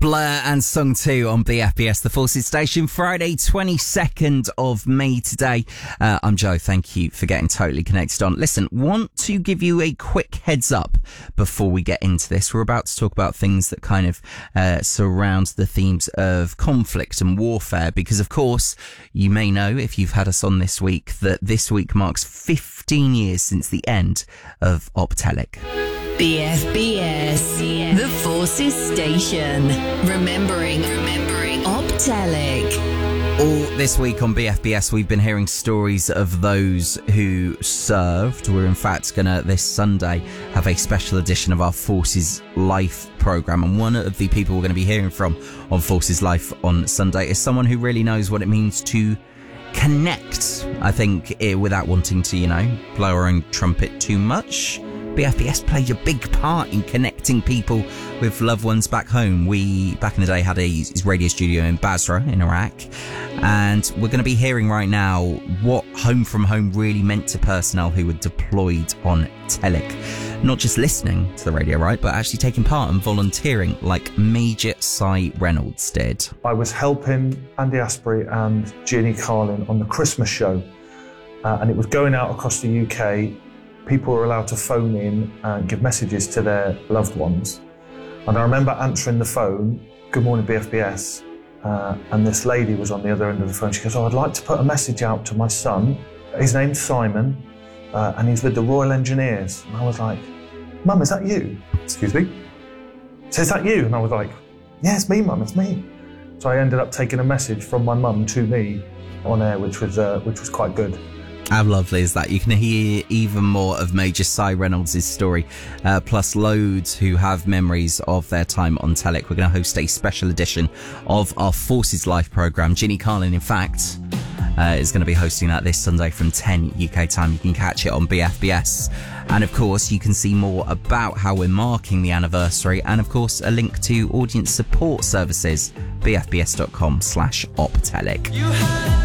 Blur and Song 2 on BFBS, the Forces Station, Friday, 22nd of May today. I'm Joe. Thank you for getting totally connected on. Listen, want to give you a quick heads up before we get into this. We're about to talk about things that kind of surround the themes of conflict and warfare, because of course, you may know if you've had us on this week, that this week marks 15 years since the end of Optelic. BFBS, the Forces Station. Remembering Optelic. All this week on BFBS, we've been hearing stories of those who served. We're in fact going to, this Sunday, have a special edition of our Forces Life programme. And one of the people we're going to be hearing from on Forces Life on Sunday is someone who really knows what it means to connect. I think, without wanting to, blow our own trumpet too much, BFBS played a big part in connecting people with loved ones back home. We, back in the day, had his radio studio in Basra in Iraq, and we're going to be hearing right now what Home From Home really meant to personnel who were deployed on Telic. Not just listening to the radio, right, but actually taking part and volunteering like Major Cy Reynolds did. I was helping Andy Asprey and Jeannie Carlin on the Christmas show, and it was going out across the UK. People were allowed to phone in and give messages to their loved ones. And I remember answering the phone, "Good morning, BFBS," and this lady was on the other end of the phone. She goes, "I'd like to put a message out to my son. His name's Simon, and he's with the Royal Engineers." And I was like, "Mum, is that you?" "Excuse me?" "So is that you?" And I was like, "Yeah, it's me, Mum, it's me." So I ended up taking a message from my mum to me on air, which was quite good. How lovely is that? You can hear even more of Major Cy Reynolds' story, plus loads who have memories of their time on Telic. We're going to host a special edition of our Forces Life programme. Ginny Carlin, in fact, is going to be hosting that this Sunday from 10 UK time. You can catch it on BFBS. And of course, you can see more about how we're marking the anniversary, and of course, a link to audience support services, bfbs.com/optelic.